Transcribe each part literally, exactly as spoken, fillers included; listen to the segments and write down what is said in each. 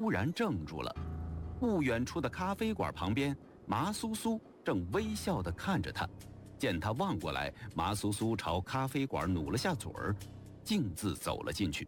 突然怔住了。不远处的咖啡馆旁边，麻苏苏正微笑地看着他。见他望过来，麻苏苏朝咖啡馆努了下嘴儿，径自走了进去。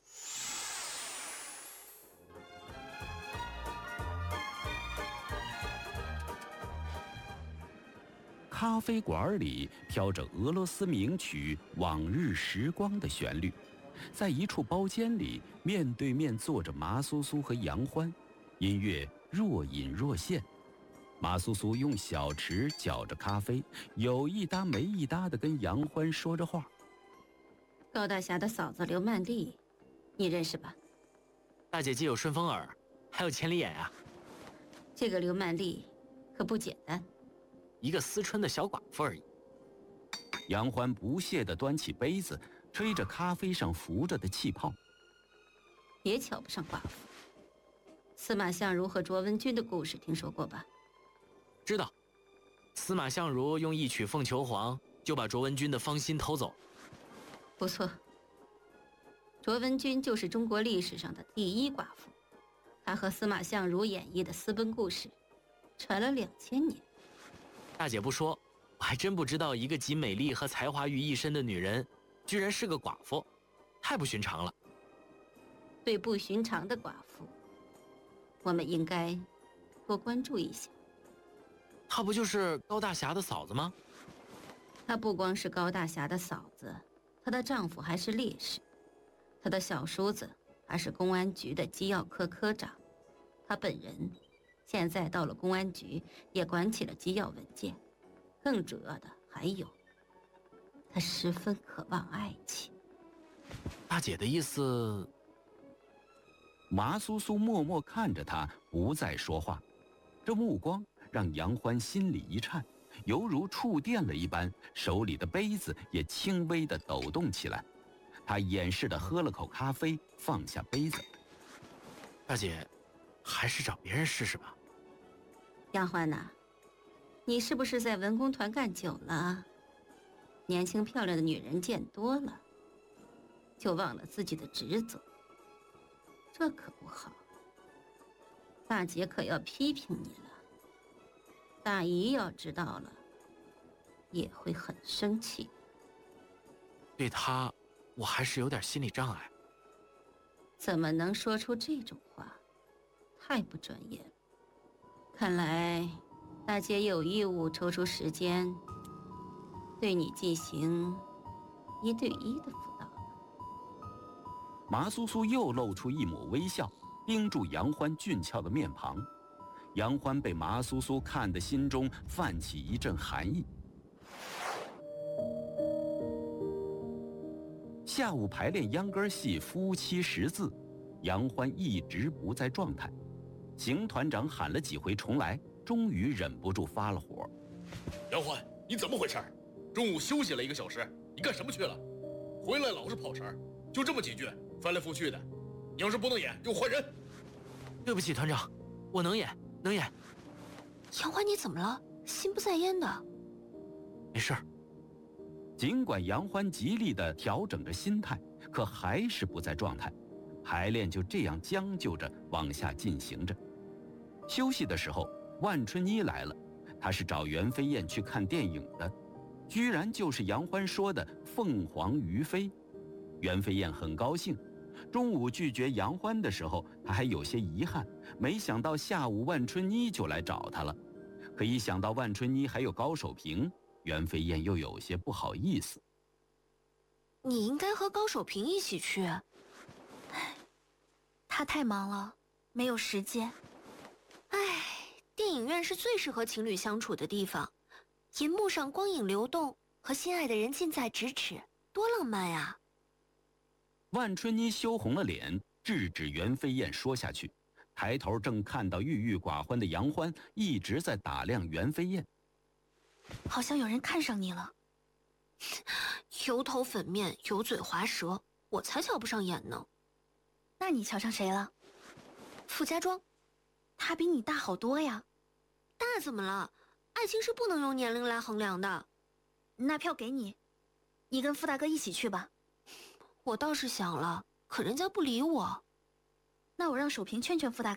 咖啡馆里飘着俄罗斯名曲《往日时光》的旋律，在一处包间里，面对面坐着麻苏苏和杨欢，音乐若隐若现。麻苏苏用小匙搅着咖啡，有一搭没一搭地跟杨欢说着话。 高大侠的嫂子刘曼丽，你认识吧？ 大姐既有顺风耳，还有千里眼啊。 这个刘曼丽可不简单， 一个思春的小寡妇而已。 杨欢不屑地端起杯子，吹着咖啡上浮着的气泡。 也瞧不上寡妇。司马相如和卓文君的故事听说过吧？ 知道。司马相如用一曲《凤求凰》就把卓文君的芳心偷走。 不错，卓文君就是中国历史上的第一寡妇，她和司马相如演绎的私奔故事传了两千年。 大姐不说，我还真不知道一个集美丽和才华于一身的女人居然是个寡妇，太不寻常了。 对不寻常的寡妇，我们应该多关注一下。 她不就是高大侠的嫂子吗？ 她不光是高大侠的嫂子，她的丈夫还是烈士，她的小叔子还是公安局的机要科科长，她本人现在到了公安局，也管起了机要文件。更主要的还有，她十分渴望爱情。 大姐的意思？ 麻苏苏默默看着他，不再说话。这目光让杨欢心里一颤，犹如触电了一般，手里的杯子也轻微地抖动起来。他掩饰地喝了口咖啡，放下杯子。 大姐，还是找别人试试吧。 杨欢呐，你是不是在文工团干久了，年轻漂亮的女人见多了，就忘了自己的职责？这可不好，大姐可要批评你了。大姨要知道了，也会很生气。 对她，我还是有点心理障碍。 怎么能说出这种话？太不专业了。看来大姐有义务抽出时间对你进行一对一的辅导。 麻苏苏又露出一抹微笑，盯住杨欢俊俏的面庞。杨欢被麻苏苏看得心中泛起一阵寒意。下午排练秧歌戏《夫妻识字》，杨欢一直不在状态。邢团长喊了几回重来，终于忍不住发了火。 杨欢，你怎么回事？中午休息了一个小时，你干什么去了？回来老是跑神，就这么几句，翻来覆去的。你要是不能演，给我换人。 对不起，团长，我能演，能演。 杨欢，你怎么了？心不在焉的。 没事儿。 尽管杨欢极力地调整着心态，可还是不在状态。排练就这样将就着往下进行着。休息的时候，万春妮来了，她是找袁飞燕去看电影的，居然就是杨欢说的凤凰于飞。袁飞燕很高兴，中午拒绝杨欢的时候，她还有些遗憾，没想到下午万春妮就来找她了。可一想到万春妮还有高守平，袁飞燕又有些不好意思。 你应该和高守平一起去。唉，他太忙了，没有时间。唉，电影院是最适合情侣相处的地方，银幕上光影流动，和心爱的人近在咫尺，多浪漫呀！ 万春妮羞红了脸，制止袁飞燕说下去，抬头正看到郁郁寡欢的杨欢一直在打量袁飞燕。 好像有人看上你了。油头粉面，油嘴滑舌，我才瞧不上眼呢。那你瞧上谁了？傅家庄，他比你大好多呀。大怎么了？爱情是不能用年龄来衡量的。那票给你，你跟傅大哥一起去吧。我倒是想了，可人家不理我。那我让守平劝劝傅大哥。